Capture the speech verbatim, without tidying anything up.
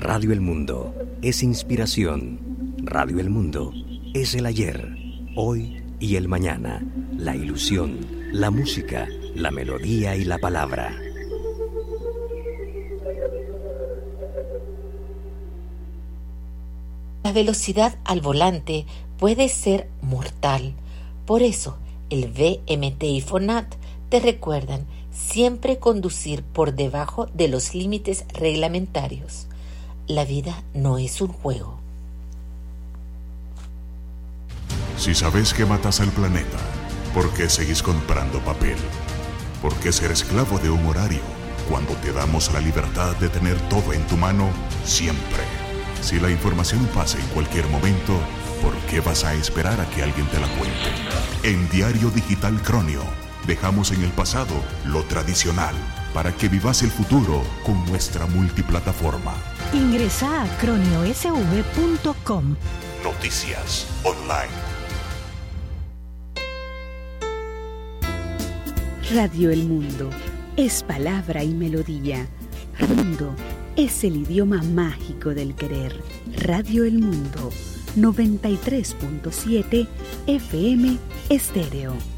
Radio El Mundo es inspiración. Radio El Mundo es el ayer, hoy y el mañana, la ilusión, la música, la melodía y la palabra. La velocidad al volante puede ser mortal. Por eso, el V M T y FONAT te recuerdan siempre conducir por debajo de los límites reglamentarios. La vida no es un juego. Si sabes que matas al planeta, ¿por qué seguís comprando papel? ¿Por qué ser esclavo de un horario cuando te damos la libertad de tener todo en tu mano siempre? Si la información pasa en cualquier momento, ¿por qué vas a esperar a que alguien te la cuente? En Diario Digital Cronio, dejamos en el pasado lo tradicional para que vivas el futuro con nuestra multiplataforma. Ingresa a cronio s v punto com. Noticias online. Radio El Mundo es palabra y melodía. El mundo es el idioma mágico del querer. Radio El Mundo, noventa y tres punto siete F M Estéreo.